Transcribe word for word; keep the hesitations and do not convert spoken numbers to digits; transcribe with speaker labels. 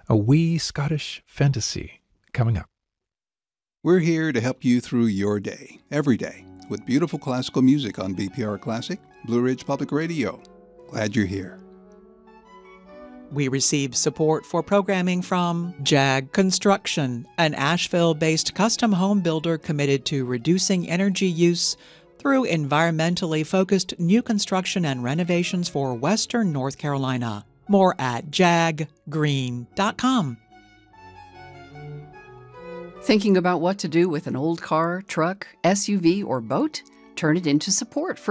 Speaker 1: a wee Scottish fantasy coming up.
Speaker 2: We're here to help you through your day, every day, with beautiful classical music on B P R Classic, Blue Ridge Public Radio. Glad you're here.
Speaker 3: We receive support for programming from Jag Construction, an Asheville-based custom home builder committed to reducing energy use through environmentally focused new construction and renovations for Western North Carolina. More at jag green dot com.
Speaker 4: Thinking about what to do with an old car, truck, S U V, or boat? Turn it into support for